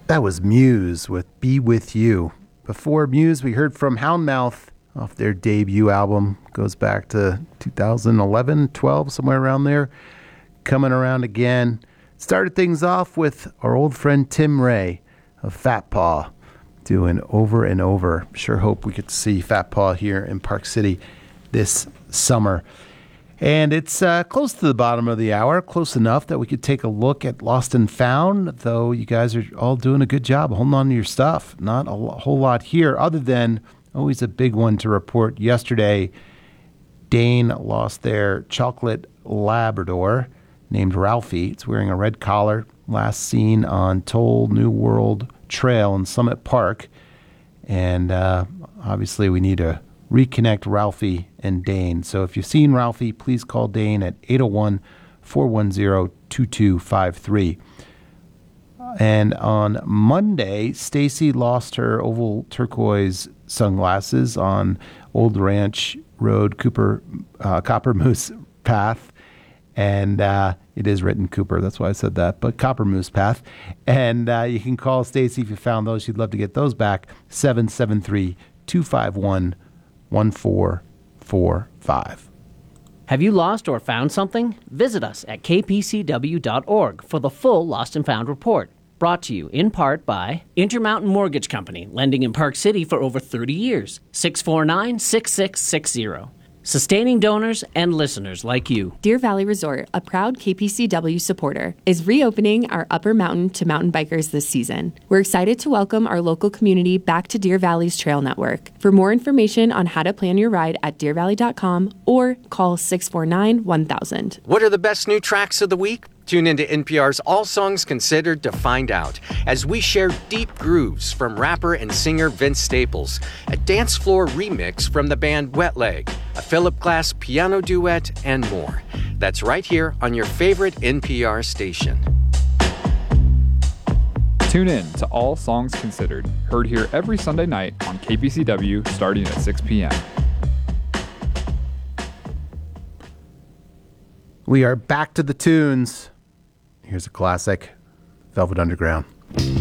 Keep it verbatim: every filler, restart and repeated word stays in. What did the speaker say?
That was Muse with Be With You. Before Muse, we heard from Houndmouth off their debut album. Goes back to two thousand eleven, twelve, somewhere around there. Coming around again. Started things off with our old friend Tim Ray of Fat Paw doing Over and Over. Sure hope we get to see Fat Paw here in Park City this summer. And it's uh, close to the bottom of the hour, close enough that we could take a look at Lost and Found, though you guys are all doing a good job holding on to your stuff. Not a whole lot here, other than always a big one to report. Yesterday, Dane lost their chocolate Labrador named Ralphie. It's wearing a red collar, last seen on Toll New World Trail in Summit Park. And uh, obviously we need to reconnect Ralphie and Dane. So if you've seen Ralphie, please call Dane at eight oh one, four one zero, two two five three. And on Monday, Stacy lost her oval turquoise sunglasses on Old Ranch Road, Cooper, uh, Copper Moose Path. And uh, it is written Cooper, that's why I said that, but Copper Moose Path. And uh, you can call Stacy if you found those. She'd love to get those back. seven seven three, two five one, one four four five. Have you lost or found something? Visit us at k p c w dot org for the full Lost and Found report. Brought to you in part by Intermountain Mortgage Company, lending in Park City for over thirty years. six four nine, six six six zero. Sustaining donors and listeners like you. Deer Valley Resort, a proud K P C W supporter, is reopening our Upper Mountain to mountain bikers this season. We're excited to welcome our local community back to Deer Valley's trail network. For more information on how to plan your ride at deer valley dot com or call six four nine, one thousand. What are the best new tracks of the week? Tune into N P R's All Songs Considered to find out as we share deep grooves from rapper and singer Vince Staples, a dance floor remix from the band Wet Leg, a Philip Glass piano duet, and more. That's right here on your favorite N P R station. Tune in to All Songs Considered, heard here every Sunday night on K P C W starting at six p.m. We are back to the tunes. Here's a classic, Velvet Underground.